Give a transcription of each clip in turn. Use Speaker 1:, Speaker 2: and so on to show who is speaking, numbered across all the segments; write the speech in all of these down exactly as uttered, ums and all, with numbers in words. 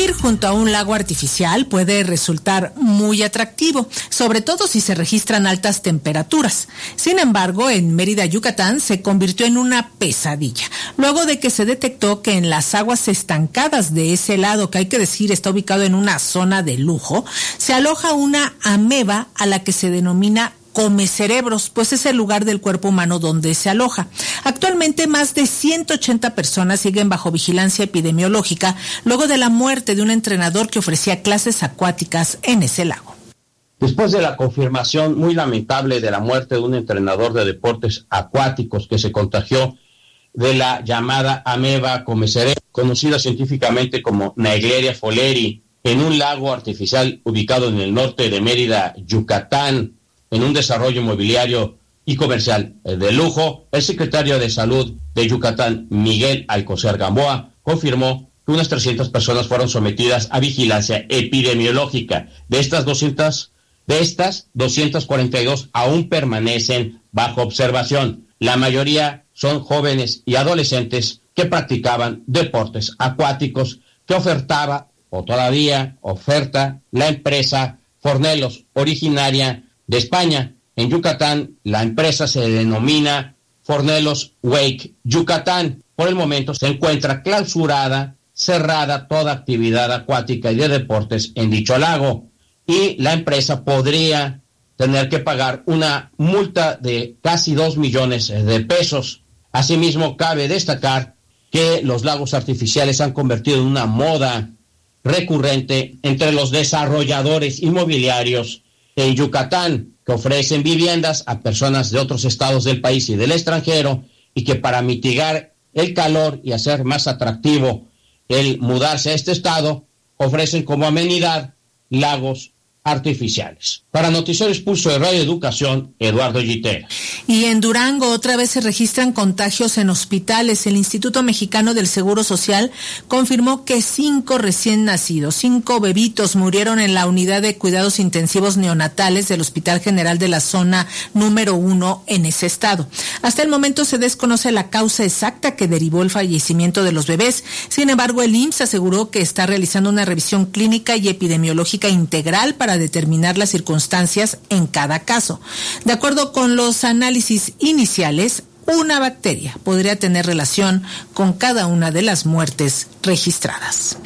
Speaker 1: Vivir junto a un lago artificial puede resultar muy atractivo, sobre todo si se registran altas temperaturas. Sin embargo, en Mérida, Yucatán, se convirtió en una pesadilla, luego de que se detectó que en las aguas estancadas de ese lado, que hay que decir está ubicado en una zona de lujo, se aloja una ameba a la que se denomina come cerebros, pues es el lugar del cuerpo humano donde se aloja. Actualmente más de ciento ochenta personas siguen bajo vigilancia epidemiológica luego de la muerte de un entrenador que ofrecía clases acuáticas en ese lago.
Speaker 2: Después de la confirmación muy lamentable de la muerte de un entrenador de deportes acuáticos que se contagió de la llamada ameba come cerebros, conocida científicamente como Naegleria fowleri, en un lago artificial ubicado en el norte de Mérida, Yucatán, en un desarrollo inmobiliario y comercial de lujo, el secretario de Salud de Yucatán, Miguel Alcocer Gamboa, confirmó que unas trescientas personas fueron sometidas a vigilancia epidemiológica. De estas doscientas, de estas doscientas cuarenta y dos aún permanecen bajo observación. La mayoría son jóvenes y adolescentes que practicaban deportes acuáticos que ofertaba o todavía oferta la empresa Fornelos, originaria de España. En Yucatán, la empresa se denomina Fornelos Wake Yucatán. Por el momento se encuentra clausurada, cerrada toda actividad acuática y de deportes en dicho lago. Y la empresa podría tener que pagar una multa de casi dos millones de pesos. Asimismo, cabe destacar que los lagos artificiales se han convertido en una moda recurrente entre los desarrolladores inmobiliarios en Yucatán, que ofrecen viviendas a personas de otros estados del país y del extranjero, y que para mitigar el calor y hacer más atractivo el mudarse a este estado, ofrecen como amenidad lagos artificiales. Para Noticiarios Pulso de Radio Educación, Eduardo Gitera.
Speaker 1: Y en Durango otra vez se registran contagios en hospitales. El Instituto Mexicano del Seguro Social confirmó que cinco recién nacidos, cinco bebitos murieron en la unidad de cuidados intensivos neonatales del Hospital General de la Zona número uno en ese estado. Hasta el momento se desconoce la causa exacta que derivó el fallecimiento de los bebés. Sin embargo, el I M S S aseguró que está realizando una revisión clínica y epidemiológica integral para determinar las circunstancias en cada caso. De acuerdo con los análisis iniciales, una bacteria podría tener relación con cada una de las muertes registradas.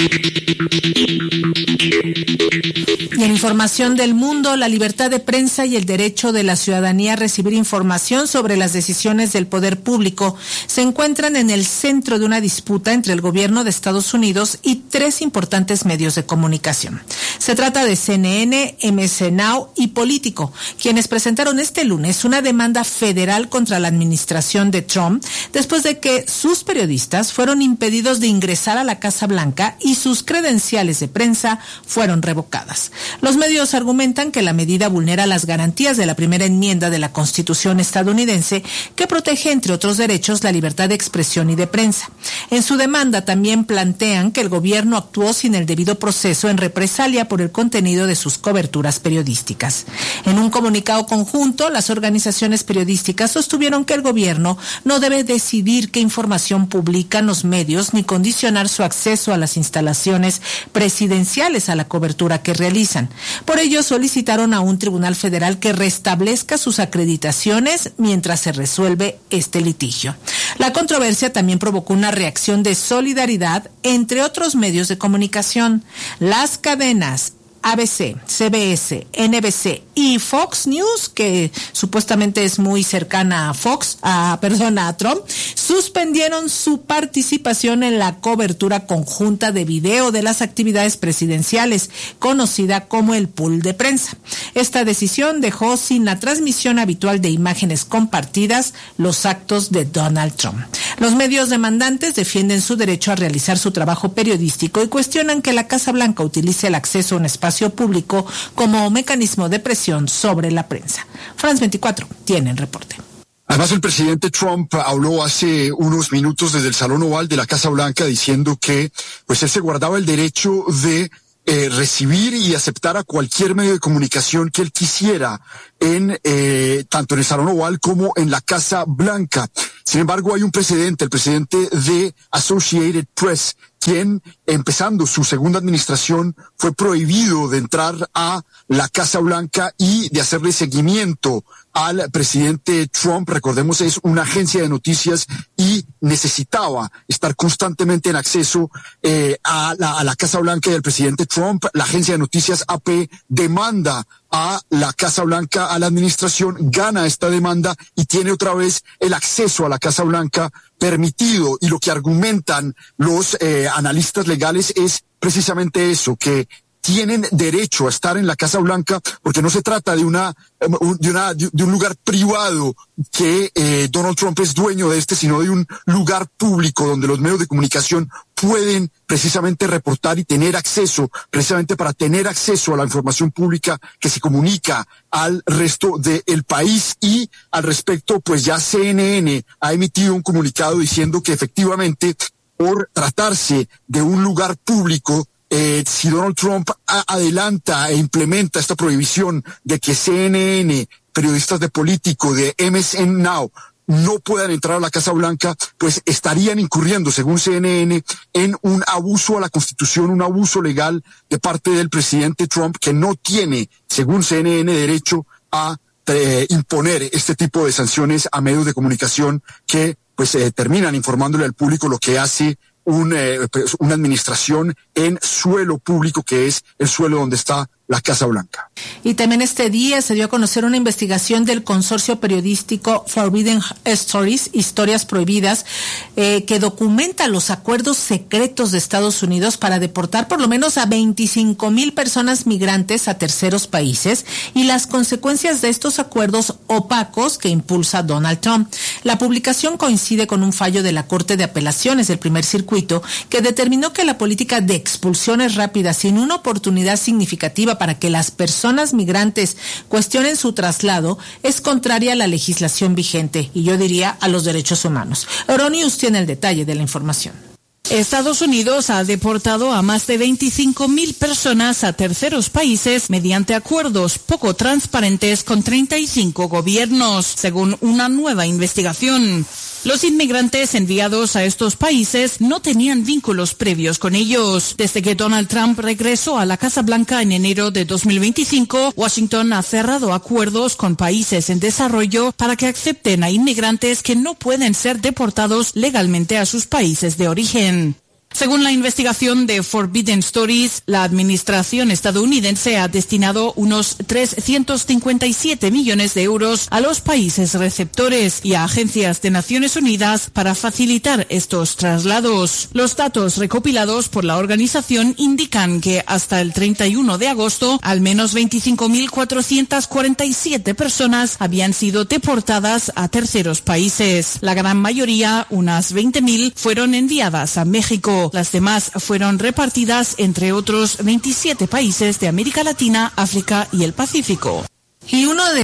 Speaker 1: Y en información del mundo, la libertad de prensa y el derecho de la ciudadanía a recibir información sobre las decisiones del poder público se encuentran en el centro de una disputa entre el gobierno de Estados Unidos y tres importantes medios de comunicación. Se trata de C N N, M S Now y Político, quienes presentaron este lunes una demanda federal contra la administración de Trump después de que sus periodistas fueron impedidos de ingresar a la Casa Blanca y sus credenciales de prensa fueron revocadas. Los medios argumentan que la medida vulnera las garantías de la primera enmienda de la Constitución estadounidense, que protege, entre otros derechos, la libertad de expresión y de prensa. En su demanda también plantean que el gobierno actuó sin el debido proceso en represalia por el contenido de sus coberturas periodísticas. En un comunicado conjunto, las organizaciones periodísticas sostuvieron que el gobierno no debe decidir qué información publican los medios ni condicionar su acceso a las instalaciones presidenciales a la cobertura que realizan. Por ello, solicitaron a un tribunal federal que restablezca sus acreditaciones mientras se resuelve este litigio. La controversia también provocó una reacción de solidaridad entre otros medios de comunicación. Las cadenas A B C, C B S, N B C y Fox News, que supuestamente es muy cercana a Fox, a, perdón, a Trump, suspendieron su participación en la cobertura conjunta de video de las actividades presidenciales, conocida como el pool de prensa. Esta decisión dejó sin la transmisión habitual de imágenes compartidas los actos de Donald Trump. Los medios demandantes defienden su derecho a realizar su trabajo periodístico y cuestionan que la Casa Blanca utilice el acceso a un espacio público como mecanismo de presión sobre la prensa. France veinticuatro tiene el reporte.
Speaker 3: Además, el presidente Trump habló hace unos minutos desde el Salón Oval de la Casa Blanca diciendo que pues él se guardaba el derecho de Eh, recibir y aceptar a cualquier medio de comunicación que él quisiera en eh, tanto en el Salón Oval como en la Casa Blanca. Sin embargo, hay un precedente, el presidente de Associated Press, quien, empezando su segunda administración, fue prohibido de entrar a la Casa Blanca y de hacerle seguimiento al presidente Trump. Recordemos, es una agencia de noticias y necesitaba estar constantemente en acceso eh, a, la, a la Casa Blanca del presidente Trump. La agencia de noticias A P demanda a la Casa Blanca, a la administración, gana esta demanda y tiene otra vez el acceso a la Casa Blanca permitido. Y lo que argumentan los eh, analistas legales es precisamente eso, que tienen derecho a estar en la Casa Blanca porque no se trata de una de una de un lugar privado que eh, Donald Trump es dueño de este, sino de un lugar público donde los medios de comunicación pueden precisamente reportar y tener acceso, precisamente para tener acceso a la información pública que se comunica al resto del país. Y al respecto, pues ya C N N ha emitido un comunicado diciendo que efectivamente, por tratarse de un lugar público, Eh, si Donald Trump a- adelanta e implementa esta prohibición de que C N N, periodistas de Político, de M S N Now, no puedan entrar a la Casa Blanca, pues estarían incurriendo, según C N N, en un abuso a la Constitución, un abuso legal de parte del presidente Trump, que no tiene, según C N N, derecho a eh, imponer este tipo de sanciones a medios de comunicación que pues eh, terminan informándole al público lo que hace un, eh, pues, una administración en suelo público, que es el suelo donde está la Casa Blanca.
Speaker 1: Y también este día se dio a conocer una investigación del consorcio periodístico Forbidden Stories, Historias Prohibidas, eh, que documenta los acuerdos secretos de Estados Unidos para deportar por lo menos a veinticinco mil personas migrantes a terceros países y las consecuencias de estos acuerdos opacos que impulsa Donald Trump. La publicación coincide con un fallo de la Corte de Apelaciones del Primer Circuito que determinó que la política de expulsiones rápidas sin una oportunidad significativa para que las personas migrantes cuestionen su traslado es contraria a la legislación vigente y yo diría a los derechos humanos. Euronews tiene el detalle de la información.
Speaker 4: Estados Unidos ha deportado a más de veinticinco mil personas a terceros países mediante acuerdos poco transparentes con treinta y cinco gobiernos, según una nueva investigación. Los inmigrantes enviados a estos países no tenían vínculos previos con ellos. Desde que Donald Trump regresó a la Casa Blanca en enero de dos mil veinticinco, Washington ha cerrado acuerdos con países en desarrollo para que acepten a inmigrantes que no pueden ser deportados legalmente a sus países de origen. Según la investigación de Forbidden Stories, la administración estadounidense ha destinado unos trescientos cincuenta y siete millones de euros a los países receptores y a agencias de Naciones Unidas para facilitar estos traslados. Los datos recopilados por la organización indican que hasta el treinta y uno de agosto, al menos veinticinco mil cuatrocientas cuarenta y siete personas habían sido deportadas a terceros países. La gran mayoría, unas veinte mil, fueron enviadas a México. Las demás fueron repartidas entre otros veintisiete países de América Latina, África y el Pacífico.
Speaker 1: Y uno de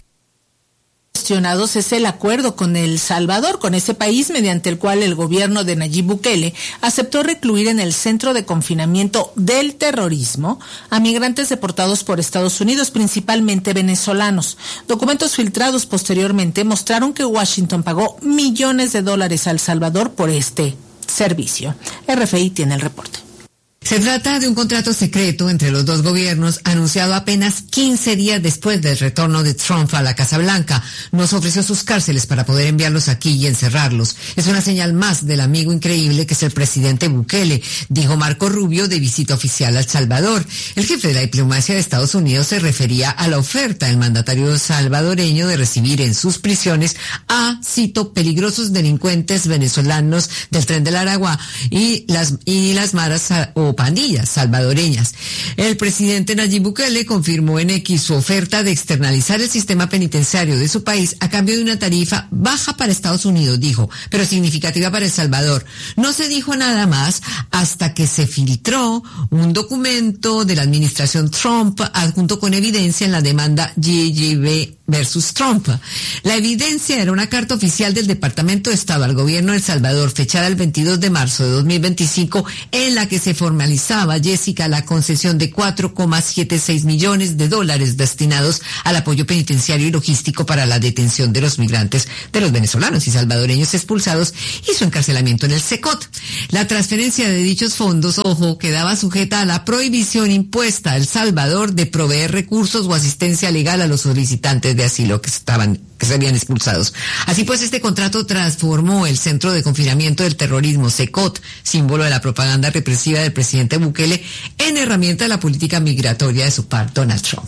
Speaker 1: cuestionados es el acuerdo con El Salvador, con ese país mediante el cual el gobierno de Nayib Bukele aceptó recluir en el centro de confinamiento del terrorismo a migrantes deportados por Estados Unidos, principalmente venezolanos. Documentos filtrados posteriormente mostraron que Washington pagó millones de dólares a El Salvador por este servicio. R F I tiene el reporte.
Speaker 5: Se trata de un contrato secreto entre los dos gobiernos anunciado apenas quince días después del retorno de Trump a la Casa Blanca. Nos ofreció sus cárceles para poder enviarlos aquí y encerrarlos. Es una señal más del amigo increíble que es el presidente Bukele, dijo Marco Rubio de visita oficial a El Salvador. El jefe de la diplomacia de Estados Unidos se refería a la oferta del mandatario salvadoreño de recibir en sus prisiones a, cito, peligrosos delincuentes venezolanos del Tren del Aragua y las, y las maras o pandillas salvadoreñas. El presidente Nayib Bukele confirmó en X su oferta de externalizar el sistema penitenciario de su país a cambio de una tarifa baja para Estados Unidos, dijo, pero significativa para El Salvador. No se dijo nada más hasta que se filtró un documento de la administración Trump adjunto con evidencia en la demanda G G B versus Trump. La evidencia era una carta oficial del Departamento de Estado al gobierno de El Salvador, fechada el veintidós de marzo de dos mil veinticinco, en la que se formalizó formalizaba, Jessica, la concesión de cuatro coma setenta y seis millones de dólares destinados al apoyo penitenciario y logístico para la detención de los migrantes, de los venezolanos y salvadoreños expulsados y su encarcelamiento en el SECOT. La transferencia de dichos fondos, ojo, quedaba sujeta a la prohibición impuesta a El Salvador de proveer recursos o asistencia legal a los solicitantes de asilo que estaban que se habían expulsados. Así pues, este contrato transformó el Centro de Confinamiento del Terrorismo, SECOT, símbolo de la propaganda represiva del presidente Bukele, en herramienta de la política migratoria de su par, Donald Trump.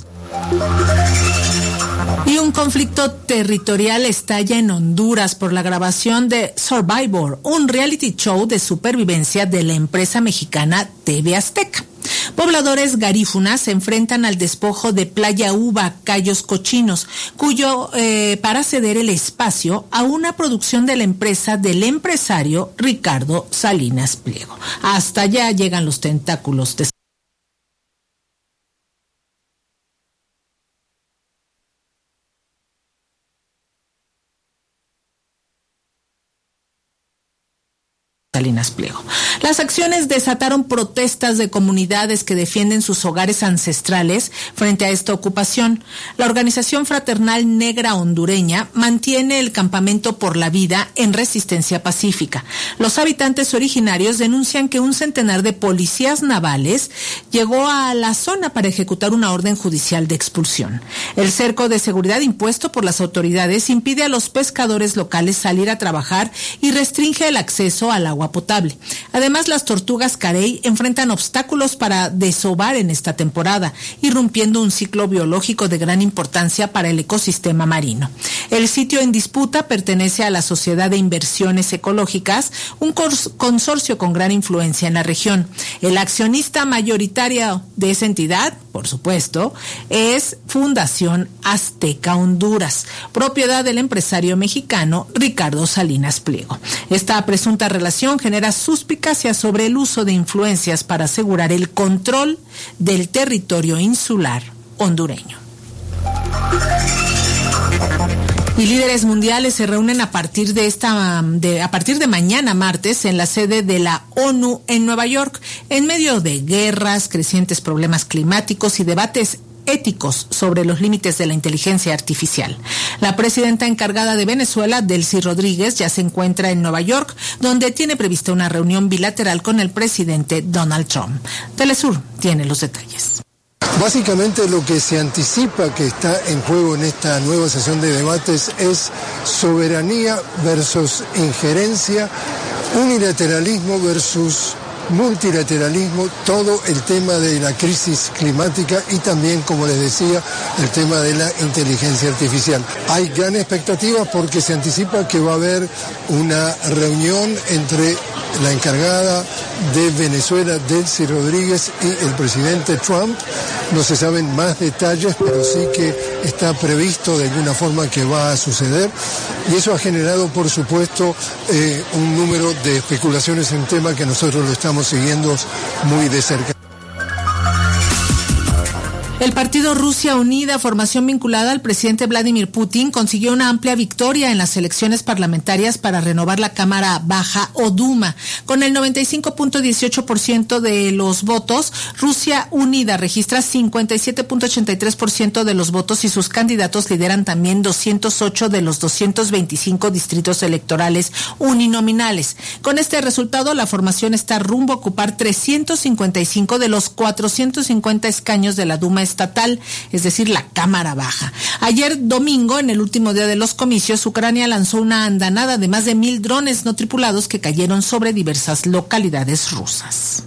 Speaker 1: Y un conflicto territorial estalla en Honduras por la grabación de Survivor, un reality show de supervivencia de la empresa mexicana T V Azteca. Pobladores garífunas se enfrentan al despojo de Playa Uva, Cayos Cochinos, cuyo eh, para ceder el espacio a una producción de la empresa del empresario Ricardo Salinas Pliego. Hasta allá llegan los tentáculos de Salinas Pliego. Las acciones desataron protestas de comunidades que defienden sus hogares ancestrales frente a esta ocupación. La organización fraternal negra hondureña mantiene el campamento por la vida en resistencia pacífica. Los habitantes originarios denuncian que un centenar de policías navales llegó a la zona para ejecutar una orden judicial de expulsión. El cerco de seguridad impuesto por las autoridades impide a los pescadores locales salir a trabajar y restringe el acceso al agua potable. Además, las tortugas carey enfrentan obstáculos para desovar en esta temporada, irrumpiendo un ciclo biológico de gran importancia para el ecosistema marino. El sitio en disputa pertenece a la Sociedad de Inversiones Ecológicas, un consorcio con gran influencia en la región. El accionista mayoritario de esa entidad, por supuesto, es Fundación Azteca Honduras, propiedad del empresario mexicano Ricardo Salinas Pliego. Esta presunta relación genera suspicacia sobre el uso de influencias para asegurar el control del territorio insular hondureño. Y líderes mundiales se reúnen a partir de esta de, a partir de mañana martes en la sede de la ONU en Nueva York, en medio de guerras, crecientes problemas climáticos y debates éticos sobre los límites de la inteligencia artificial. La presidenta encargada de Venezuela, Delcy Rodríguez, ya se encuentra en Nueva York, donde tiene prevista una reunión bilateral con el presidente Donald Trump. Telesur tiene los detalles.
Speaker 6: Básicamente lo que se anticipa que está en juego en esta nueva sesión de debates es soberanía versus injerencia, unilateralismo versus multilateralismo, todo el tema de la crisis climática y también, como les decía, el tema de la inteligencia artificial. Hay gran expectativa porque se anticipa que va a haber una reunión entre la encargada de Venezuela, Delcy Rodríguez, y el presidente Trump. No se saben más detalles, pero sí que está previsto de alguna forma que va a suceder. Y eso ha generado, por supuesto, eh, un número de especulaciones en tema que nosotros lo estamos siguiendo muy de cerca.
Speaker 1: El partido Rusia Unida, formación vinculada al presidente Vladimir Putin, consiguió una amplia victoria en las elecciones parlamentarias para renovar la Cámara Baja o Duma. Con el noventa y cinco punto dieciocho por ciento de los votos, Rusia Unida registra cincuenta y siete punto ochenta y tres por ciento de los votos y sus candidatos lideran también doscientos ocho de los doscientos veinticinco distritos electorales uninominales. Con este resultado, la formación está rumbo a ocupar trescientos cincuenta y cinco de los cuatrocientos cincuenta escaños de la Duma estatal, es decir, la Cámara Baja. Ayer domingo, en el último día de los comicios, Ucrania lanzó una andanada de más de mil drones no tripulados que cayeron sobre diversas localidades rusas.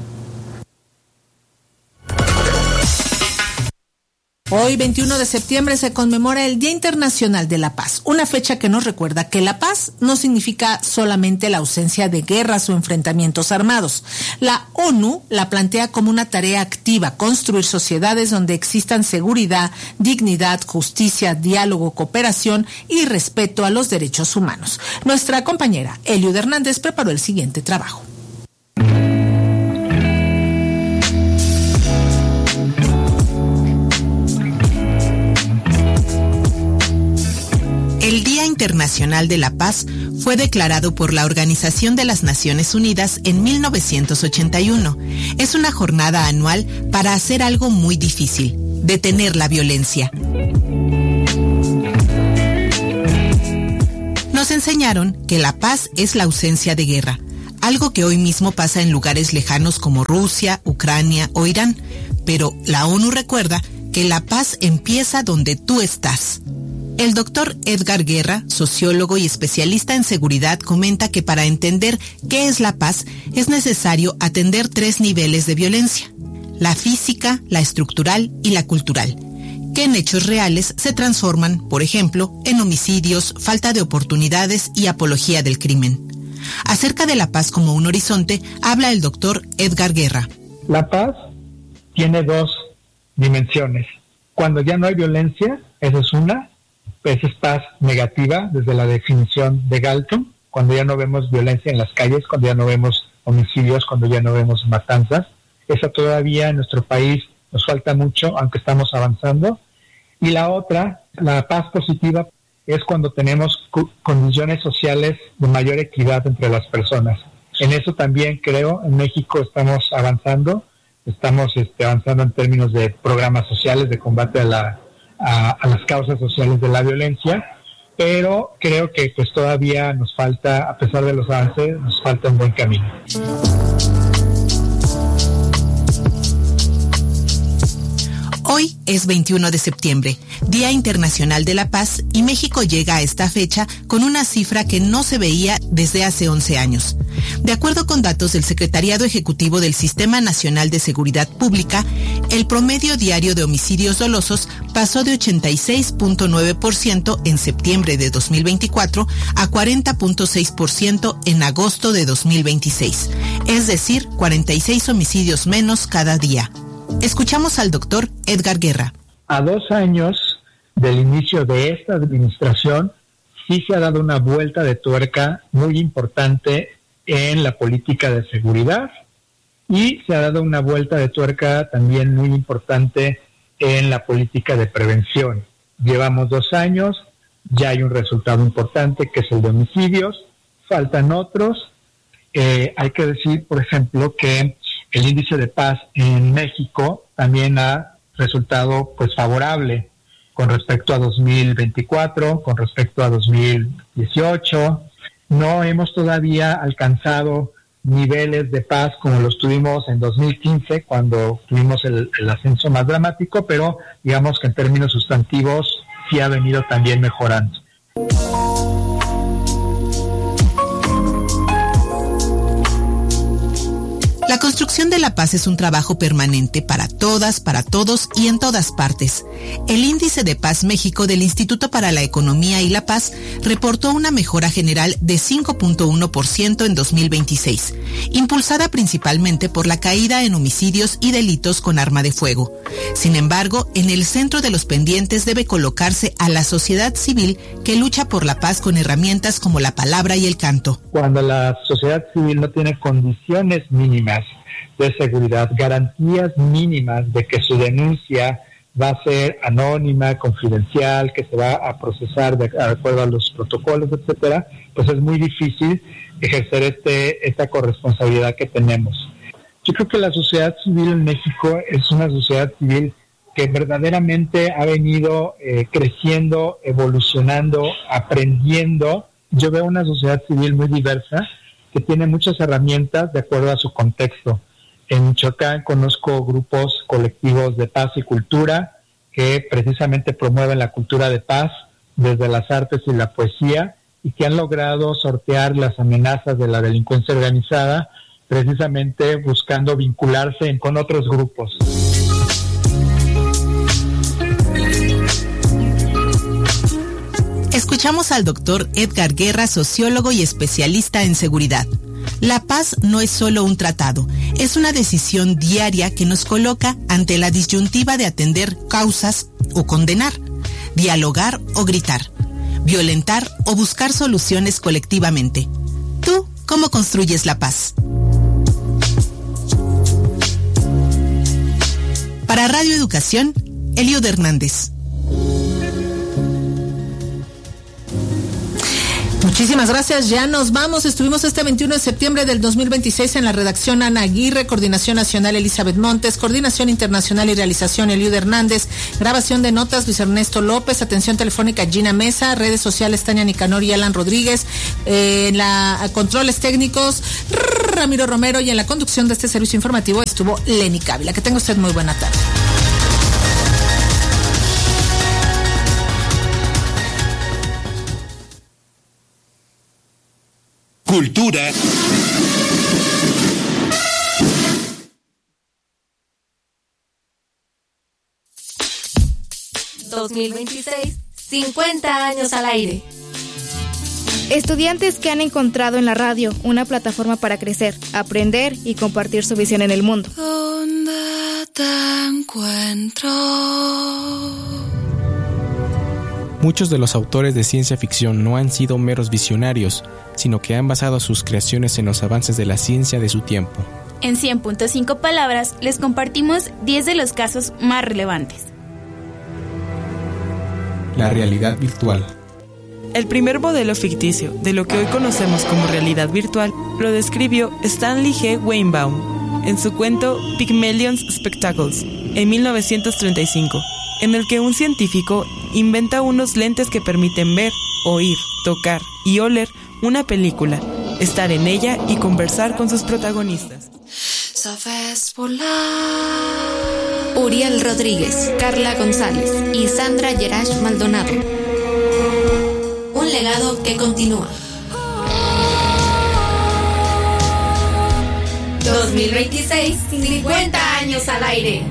Speaker 1: Hoy, veintiuno de septiembre, se conmemora el Día Internacional de la Paz, una fecha que nos recuerda que la paz no significa solamente la ausencia de guerras o enfrentamientos armados. La ONU la plantea como una tarea activa, construir sociedades donde existan seguridad, dignidad, justicia, diálogo, cooperación y respeto a los derechos humanos. Nuestra compañera Eliud Hernández preparó el siguiente trabajo.
Speaker 7: El Día Internacional de la Paz
Speaker 1: fue declarado por la Organización de las Naciones Unidas en mil novecientos ochenta y uno. Es una jornada anual para hacer algo muy difícil: detener la violencia. Nos enseñaron que la paz es la ausencia de guerra, algo que hoy mismo pasa en lugares lejanos como Rusia, Ucrania o Irán. Pero la ONU recuerda que la paz empieza donde tú estás. El doctor Edgar Guerra, sociólogo y especialista en seguridad, comenta que para entender qué es la paz es necesario atender tres niveles de violencia: la física, la estructural y la cultural, que en hechos reales se transforman, por ejemplo, en homicidios, falta de oportunidades y apología del crimen. Acerca de la paz como un horizonte, habla el doctor Edgar Guerra.
Speaker 7: La paz tiene dos dimensiones. Cuando ya no hay violencia, esa es una, esa es paz negativa desde la definición de Galton. Cuando ya no vemos violencia en las calles, cuando ya no vemos homicidios, cuando ya no vemos matanzas. Esa todavía en nuestro país nos falta mucho, aunque estamos avanzando. Y la otra, la paz positiva, es cuando tenemos co- condiciones sociales de mayor equidad entre las personas. En eso también creo, en México estamos avanzando, estamos este, avanzando en términos de programas sociales, de combate a, la, a, a las causas sociales de la violencia, pero creo que pues todavía nos falta, a pesar de los avances, nos falta un buen camino.
Speaker 1: Hoy es veintiuno de septiembre, Día Internacional de la Paz, y México llega a esta fecha con una cifra que no se veía desde hace once años. De acuerdo con datos del Secretariado Ejecutivo del Sistema Nacional de Seguridad Pública, el promedio diario de homicidios dolosos pasó de ochenta y seis punto nueve por ciento en septiembre de dos mil veinticuatro a cuarenta punto seis por ciento en agosto de dos mil veintiséis, es decir, cuarenta y seis homicidios menos cada día. Escuchamos al doctor Edgar Guerra.
Speaker 7: A dos años del inicio de esta administración, sí se ha dado una vuelta de tuerca muy importante en la política de seguridad y se ha dado una vuelta de tuerca también muy importante en la política de prevención. Llevamos dos años, ya hay un resultado importante que es el de homicidios, faltan otros. Eh, hay que decir, por ejemplo, que el índice de paz en México también ha resultado pues favorable con respecto a dos mil veinticuatro, con respecto a dos mil dieciocho. No hemos todavía alcanzado niveles de paz como los tuvimos en dos mil quince, cuando tuvimos el, el ascenso más dramático, pero digamos que en términos sustantivos sí ha venido también mejorando.
Speaker 1: La construcción de la paz es un trabajo permanente para todas, para todos y en todas partes. El Índice de Paz México del Instituto para la Economía y la Paz reportó una mejora general de cinco punto uno por ciento en dos mil veintiséis, impulsada principalmente por la caída en homicidios y delitos con arma de fuego. Sin embargo, en el centro de los pendientes debe colocarse a la sociedad civil que lucha por la paz con herramientas como la palabra y el canto.
Speaker 7: Cuando la sociedad civil no tiene condiciones mínimas de seguridad, garantías mínimas de que su denuncia va a ser anónima, confidencial, que se va a procesar de, de acuerdo a los protocolos, etcétera, pues es muy difícil ejercer este esta corresponsabilidad que tenemos. Yo creo que la sociedad civil en México es una sociedad civil que verdaderamente ha venido eh, creciendo, evolucionando, aprendiendo. Yo veo una sociedad civil muy diversa que tiene muchas herramientas de acuerdo a su contexto. En Michoacán conozco grupos colectivos de paz y cultura que precisamente promueven la cultura de paz desde las artes y la poesía y que han logrado sortear las amenazas de la delincuencia organizada precisamente buscando vincularse con otros grupos.
Speaker 1: Escuchamos al doctor Edgar Guerra, sociólogo y especialista en seguridad. La paz no es solo un tratado, es una decisión diaria que nos coloca ante la disyuntiva de atender causas o condenar, dialogar o gritar, violentar o buscar soluciones colectivamente. ¿Tú cómo construyes la paz? Para Radio Educación, Eliud Hernández. Muchísimas gracias, ya nos vamos. Estuvimos este veintiuno de septiembre del dos mil veintiséis en la redacción Ana Aguirre, coordinación nacional Elizabeth Montes, coordinación internacional y realización Eliud Hernández, grabación de notas Luis Ernesto López, atención telefónica Gina Mesa, redes sociales Tania Nicanor y Alan Rodríguez, eh, en la controles técnicos Ramiro Romero, y en la conducción de este servicio informativo estuvo Lenny Cávila. Que tenga usted muy buena tarde.
Speaker 8: Cultura.
Speaker 9: dos mil veintiséis, cincuenta años al aire.
Speaker 10: Estudiantes que han encontrado en la radio una plataforma para crecer, aprender y compartir su visión en el mundo.
Speaker 11: ¿Dónde te encuentro?
Speaker 12: Muchos de los autores de ciencia ficción no han sido meros visionarios, sino que han basado sus creaciones en los avances de la ciencia de su tiempo.
Speaker 13: En cien punto cinco palabras les compartimos diez de los casos más relevantes.
Speaker 12: La realidad virtual.
Speaker 14: El primer modelo ficticio de lo que hoy conocemos como realidad virtual lo describió Stanley G. Weinbaum en su cuento Pygmalion's Spectacles en mil novecientos treinta y cinco, en el que un científico inventa unos lentes que permiten ver, oír, tocar y oler una película, estar en ella y conversar con sus protagonistas.
Speaker 11: Sabes volar.
Speaker 9: Uriel Rodríguez, Carla González y Sandra Yerash Maldonado. Un legado que continúa. dos mil veintiséis, cincuenta años al aire.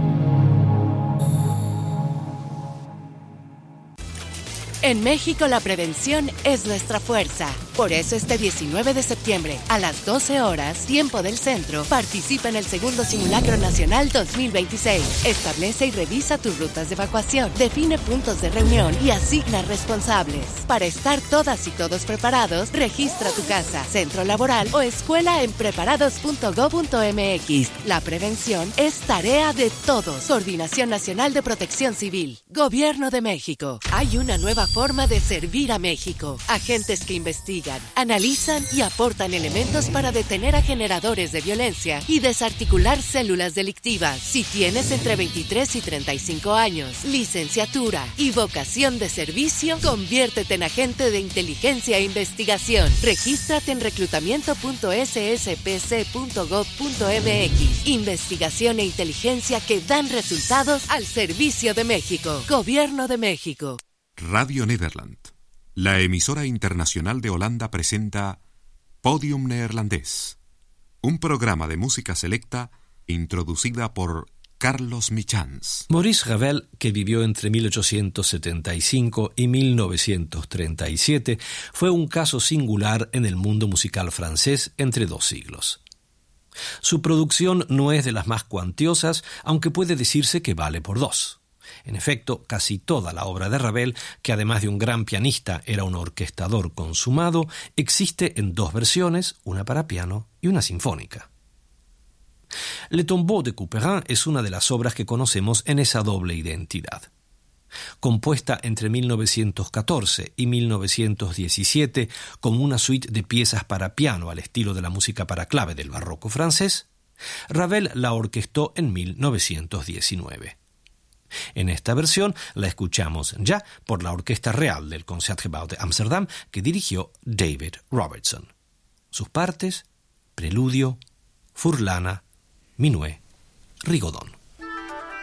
Speaker 15: En México la prevención es nuestra fuerza. Por eso este diecinueve de septiembre, a las doce horas, tiempo del centro, participa en el segundo Simulacro Nacional dos mil veintiséis. Establece y revisa tus rutas de evacuación, define puntos de reunión y asigna responsables. Para estar todas y todos preparados, registra tu casa, centro laboral o escuela en preparados punto gob punto mx. La prevención es tarea de todos. Coordinación Nacional de Protección Civil. Gobierno de México. Hay una nueva forma de servir a México. Agentes que investigan, analizan y aportan elementos para detener a generadores de violencia y desarticular células delictivas. Si tienes entre veintitrés y treinta y cinco años, licenciatura y vocación de servicio, conviértete en agente de inteligencia e investigación. Regístrate en reclutamiento punto ese ese pe ce punto gob punto mx. Investigación e inteligencia que dan resultados al servicio de México. Gobierno de México.
Speaker 16: Radio Nederland, la emisora internacional de Holanda, presenta Podium Neerlandés, un programa de música selecta introducida por Carlos Michans.
Speaker 17: Maurice Ravel, que vivió entre mil ochocientos setenta y cinco y mil novecientos treinta y siete, fue un caso singular en el mundo musical francés entre dos siglos. Su producción no es de las más cuantiosas, aunque puede decirse que vale por dos. En efecto, casi toda la obra de Ravel, que además de un gran pianista era un orquestador consumado, existe en dos versiones, una para piano y una sinfónica. Le Tombeau de Couperin es una de las obras que conocemos en esa doble identidad. Compuesta entre mil novecientos catorce y mil novecientos diecisiete como una suite de piezas para piano al estilo de la música para clave del barroco francés, Ravel la orquestó en mil novecientos diecinueve. En esta versión la escuchamos ya por la Orquesta Real del Concertgebouw de Ámsterdam, que dirigió David Robertson. Sus partes: preludio, furlana, minué, rigodón.